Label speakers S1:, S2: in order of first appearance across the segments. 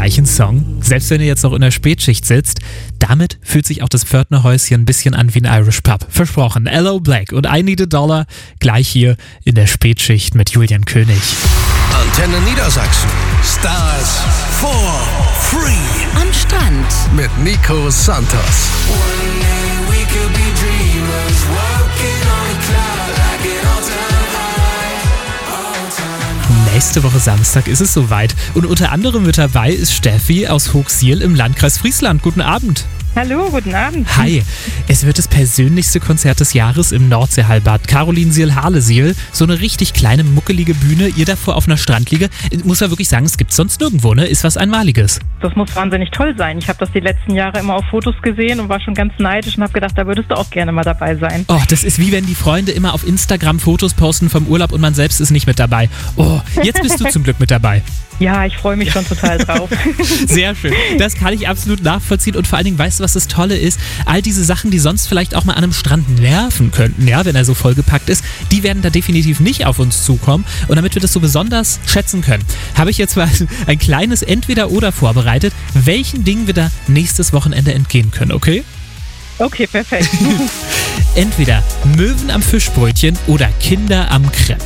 S1: gleichen Song. Selbst wenn ihr jetzt noch in der Spätschicht sitzt, damit fühlt sich auch das Pförtnerhäuschen ein bisschen an wie ein Irish Pub. Versprochen. Hello Black und I Need a Dollar gleich hier in der Spätschicht mit Julian König.
S2: Antenne Niedersachsen. Stars for free.
S3: Am Strand.
S2: Mit Nico Santos.
S1: Nächste Woche Samstag ist es soweit. Und unter anderem mit dabei ist Steffi aus Hochsiel im Landkreis Friesland. Guten Abend.
S4: Hallo, guten Abend.
S1: Hi, es wird das persönlichste Konzert des Jahres im Nordseehallbad. Carolinsiel-Halesiel, so eine richtig kleine, muckelige Bühne, ihr davor auf einer Strandliege. Ich muss ja wirklich sagen, es gibt sonst nirgendwo, ne? Ist was Einmaliges.
S4: Das muss wahnsinnig toll sein. Ich habe das die letzten Jahre immer auf Fotos gesehen und war schon ganz neidisch und habe gedacht, da würdest du auch gerne mal dabei sein.
S1: Oh, das ist wie wenn die Freunde immer auf Instagram Fotos posten vom Urlaub und man selbst ist nicht mit dabei. Oh, jetzt bist du zum Glück mit dabei.
S4: Ja, ich freue mich schon total drauf.
S1: Sehr schön. Das kann ich absolut nachvollziehen und vor allen Dingen, weißt du, was das Tolle ist? All diese Sachen, die sonst vielleicht auch mal an einem Strand nerven könnten, ja, wenn er so vollgepackt ist, die werden da definitiv nicht auf uns zukommen. Und damit wir das so besonders schätzen können, habe ich jetzt mal ein kleines Entweder-Oder vorbereitet, welchen Dingen wir da nächstes Wochenende entgehen können, okay?
S4: Okay, perfekt.
S1: Entweder Möwen am Fischbrötchen oder Kinder am Crepe.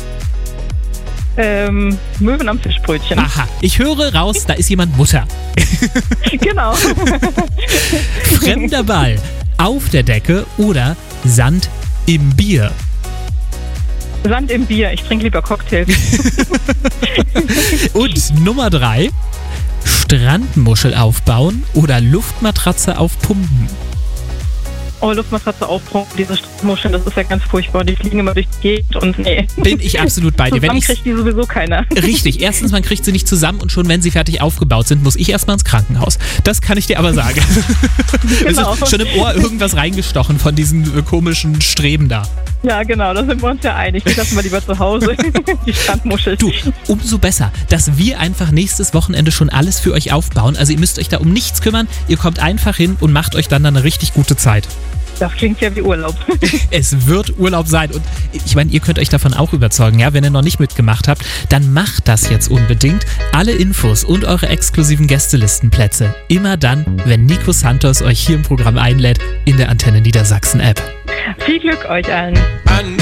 S4: Möwen am Fischbrötchen.
S1: Aha, ich höre raus, da ist jemand Mutter.
S4: Genau.
S1: Fremder Ball auf der Decke oder Sand im Bier.
S4: Sand im Bier. Ich trinke lieber Cocktails.
S1: Und Nummer 3, Strandmuschel aufbauen oder Luftmatratze aufpumpen.
S4: Oh, Luftmatratze aufpumpen, diese Strandmuscheln, das ist ja ganz furchtbar. Die fliegen immer durch die Gegend und nee.
S1: Bin ich absolut bei dir.
S4: Zusammen kriegt die sowieso keiner.
S1: Richtig, erstens, man kriegt sie nicht zusammen und schon wenn sie fertig aufgebaut sind, muss ich erstmal ins Krankenhaus. Das kann ich dir aber sagen.
S4: Genau.
S1: Es ist schon im Ohr irgendwas reingestochen von diesen komischen Streben da.
S4: Ja, genau, da sind wir uns ja einig. Die lassen wir lieber zu Hause, die Strandmuschel.
S1: Du, umso besser, dass wir einfach nächstes Wochenende schon alles für euch aufbauen. Also ihr müsst euch da um nichts kümmern. Ihr kommt einfach hin und macht euch dann eine richtig gute Zeit.
S4: Das klingt ja wie Urlaub.
S1: Es wird Urlaub sein. Und ich meine, ihr könnt euch davon auch überzeugen, ja? Wenn ihr noch nicht mitgemacht habt, dann macht das jetzt unbedingt. Alle Infos und eure exklusiven Gästelistenplätze immer dann, wenn Nico Santos euch hier im Programm einlädt in der Antenne Niedersachsen App.
S4: Viel Glück euch allen.